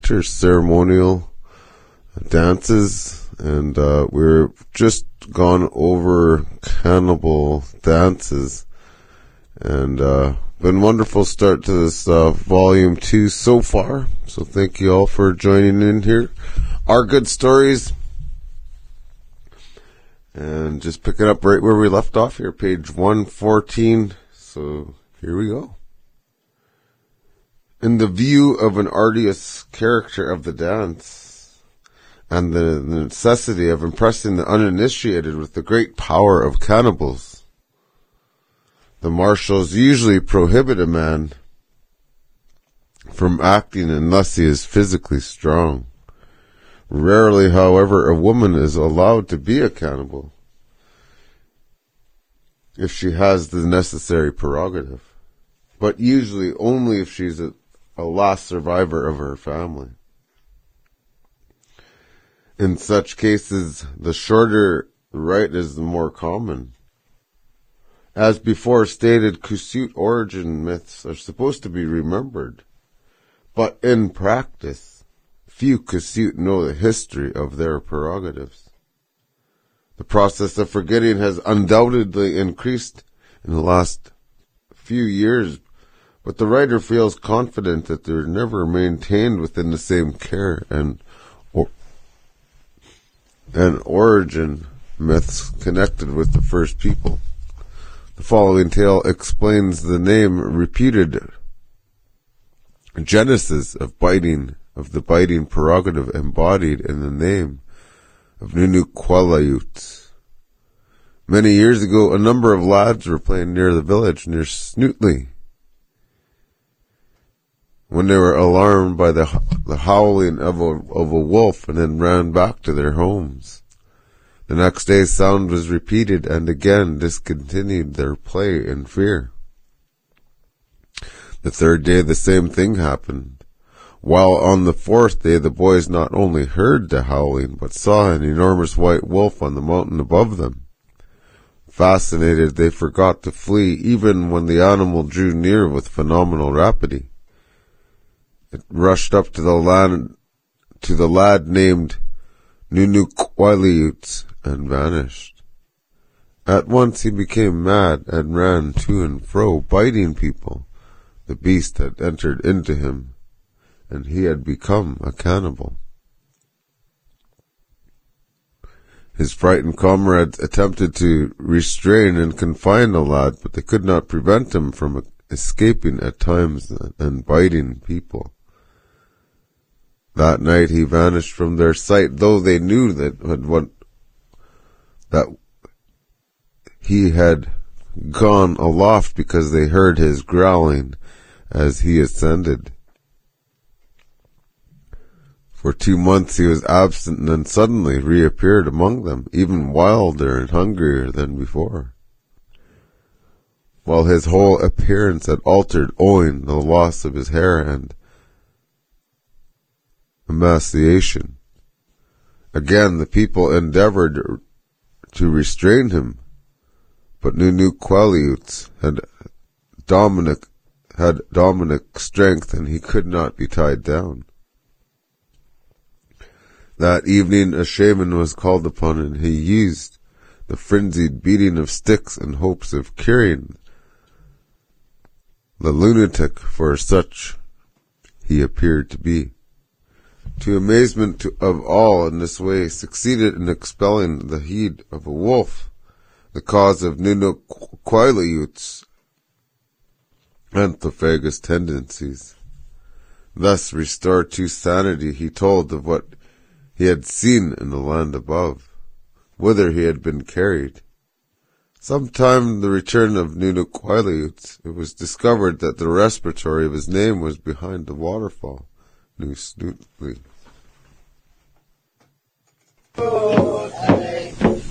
winter ceremonial dances, and we're just gone over cannibal dances, and been a wonderful start to this volume 2 so far. So thank you all for joining in here. Our good stories, and just pick it up right where we left off here, page 114. So here we go. In the view of an arduous character of the dance, and the necessity of impressing the uninitiated with the great power of cannibals, the marshals usually prohibit a man from acting unless he is physically strong. Rarely, however, a woman is allowed to be a cannibal if she has the necessary prerogative, but usually only if she's a last survivor of her family. In such cases, the shorter rite is the more common. As before stated, Kusut origin myths are supposed to be remembered, but in practice, few Kusut know the history of their prerogatives. The process of forgetting has undoubtedly increased in the last few years, but the writer feels confident that they're never maintained within the same care and origin myths connected with the first people. The following tale explains the name repeated genesis of the biting prerogative embodied in the name of Nunuqalayut. Many years ago, a number of lads were playing near the village near Snootly when they were alarmed by the howling of a wolf, and then ran back to their homes. The next day, sound was repeated, and again discontinued their play in fear. The third day, the same thing happened, while on the fourth day, the boys not only heard the howling, but saw an enormous white wolf on the mountain above them. Fascinated, they forgot to flee, even when the animal drew near with phenomenal rapidity. It rushed up to the lad named Nunuqalayut and vanished. At once he became mad and ran to and fro, biting people. The beast had entered into him, and he had become a cannibal. His frightened comrades attempted to restrain and confine the lad, but they could not prevent him from escaping at times and biting people. That night he vanished from their sight, though they knew that he had gone aloft, because they heard his growling as he ascended. For 2 months he was absent, and then suddenly reappeared among them, even wilder and hungrier than before, while his whole appearance had altered owing the loss of his hair and emaciation. Again the people endeavored to restrain him, but Nunuqalayut had Dominic strength, and he could not be tied down. That evening a shaman was called upon, and he used the frenzied beating of sticks in hopes of curing the lunatic, for such he appeared to be. To amazement of all, in this way succeeded in expelling the heat of a wolf, the cause of Nunuqalayut's anthophagous tendencies. Thus restored to sanity, he told of what he had seen in the land above, whither he had been carried. Sometime the return of Nunuqalayut, it was discovered that the respiratory of his name was behind the waterfall, New Snootly.